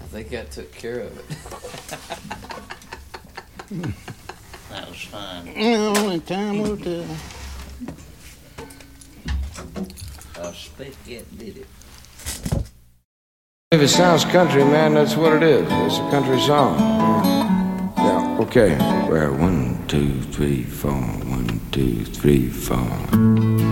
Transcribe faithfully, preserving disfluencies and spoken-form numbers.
think I took care of it. That was fine. Only time will tell. A spigot did it. If it sounds country, man, that's what it is. It's a country song. Yeah, okay. Well, one, two, three, four. One, two, three, four.